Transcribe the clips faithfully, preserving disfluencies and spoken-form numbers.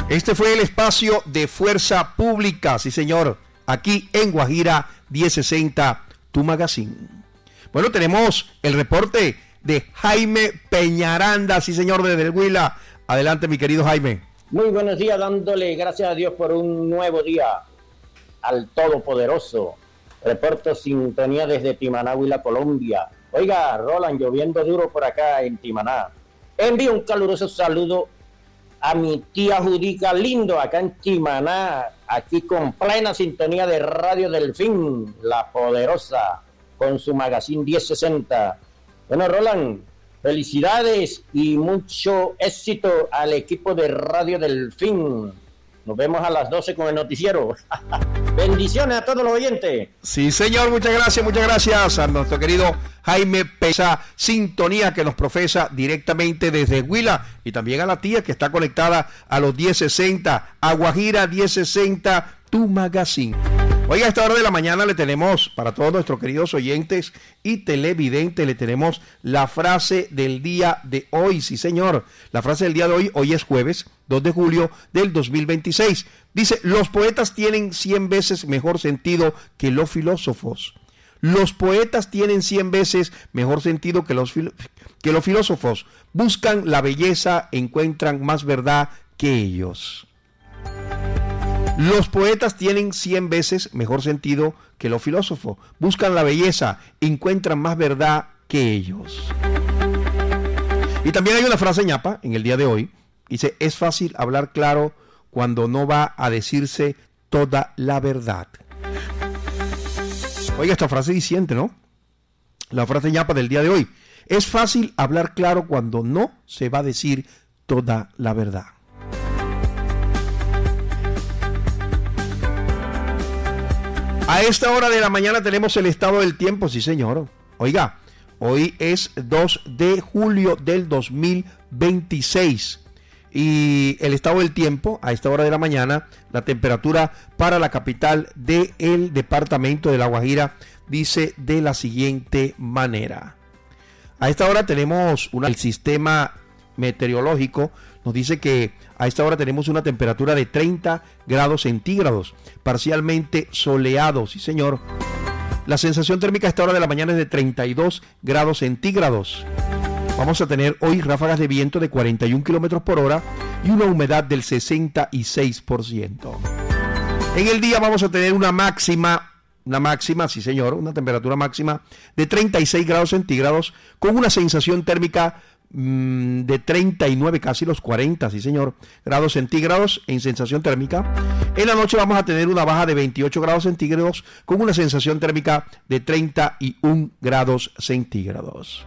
Este fue el espacio de Fuerza Pública, sí señor, aquí en Guajira diez sesenta, tu magazine. Bueno, tenemos el reporte de Jaime Peñaranda, sí señor, desde el Huila. Adelante, mi querido Jaime. Muy buenos días, dándole gracias a Dios por un nuevo día al Todopoderoso. Reporto sintonía desde Timaná, Huila, Colombia. Oiga, Roland, lloviendo duro por acá en Timaná. Envío un caluroso saludo a mi tía Judica Lindo, acá en Timaná, aquí con plena sintonía de Radio Delfín, la poderosa, con su magazine diez sesenta. Bueno, Roland, felicidades y mucho éxito al equipo de Radio Delfín. Nos vemos a las doce con el noticiero. Bendiciones a todos los oyentes. Sí, señor, muchas gracias, muchas gracias a nuestro querido Jaime Pesa, sintonía que nos profesa directamente desde Huila, y también a la tía que está conectada a los diez sesenta, a Guajira diez sesenta, tu magazine. Oiga, a esta hora de la mañana le tenemos, para todos nuestros queridos oyentes y televidentes, le tenemos la frase del día de hoy. Sí, señor, la frase del día de hoy, hoy es jueves, dos de julio del dos mil veintiséis. Dice, los poetas tienen cien veces mejor sentido que los filósofos. Los poetas tienen cien veces mejor sentido que los, filo- que los filósofos. Buscan la belleza, encuentran más verdad que ellos. Los poetas tienen cien veces mejor sentido que los filósofos. Buscan la belleza, encuentran más verdad que ellos. Y también hay una frase ñapa en el día de hoy. Dice, es fácil hablar claro cuando no va a decirse toda la verdad. Oiga, esta frase diciente, ¿no? La frase ñapa del día de hoy. Es fácil hablar claro cuando no se va a decir toda la verdad. A esta hora de la mañana tenemos el estado del tiempo, sí señor. Oiga, hoy es dos de julio del dos mil veintiséis. Y el estado del tiempo, a esta hora de la mañana, la temperatura para la capital del departamento de La Guajira dice de la siguiente manera. A esta hora tenemos una, el sistema meteorológico nos dice que a esta hora tenemos una temperatura de treinta grados centígrados, parcialmente soleado, sí señor. La sensación térmica a esta hora de la mañana es de treinta y dos grados centígrados. Vamos a tener hoy ráfagas de viento de cuarenta y un kilómetros por hora y una humedad del sesenta y seis por ciento. En el día vamos a tener una máxima, una máxima, sí señor, una temperatura máxima de treinta y seis grados centígrados con una sensación térmica mmm, de treinta y nueve, casi los cuarenta, sí señor, grados centígrados en sensación térmica. En la noche vamos a tener una baja de veintiocho grados centígrados con una sensación térmica de treinta y un grados centígrados.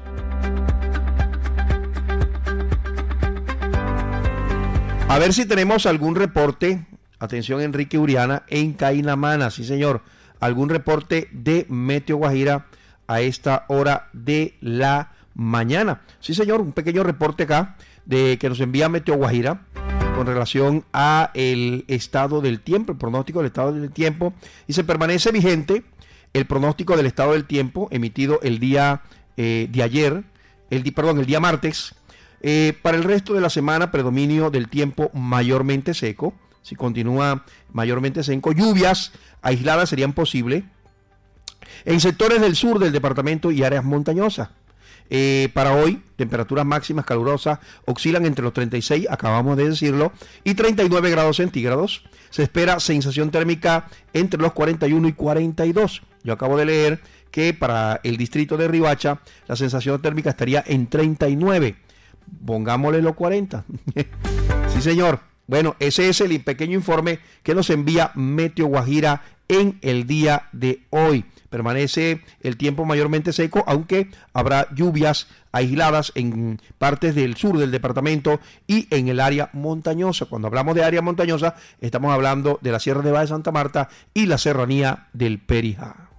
A ver si tenemos algún reporte, atención Enrique Uriana, en Cainamana, sí señor, algún reporte de Meteo Guajira a esta hora de la mañana. Sí señor, un pequeño reporte acá de que nos envía Meteo Guajira con relación a el estado del tiempo, el pronóstico del estado del tiempo, y se permanece vigente el pronóstico del estado del tiempo emitido el día eh, de ayer, el, perdón, el día martes. Eh, para el resto de la semana, predominio del tiempo mayormente seco. Si continúa mayormente seco, lluvias aisladas serían posibles en sectores del sur del departamento y áreas montañosas. Eh, para hoy, temperaturas máximas calurosas oscilan entre los treinta y seis, acabamos de decirlo, y treinta y nueve grados centígrados. Se espera sensación térmica entre los cuarenta y uno y cuarenta y dos. Yo acabo de leer que para el distrito de Riohacha la sensación térmica estaría en treinta y nueve. Pongámosle los cuarenta. Sí señor. Bueno, ese es el pequeño informe que nos envía Meteo Guajira en el día de hoy. Permanece el tiempo mayormente seco, aunque habrá lluvias aisladas en partes del sur del departamento y en el área montañosa. Cuando hablamos de área montañosa, estamos hablando de la Sierra Nevada de Santa Marta y la serranía del Perijá.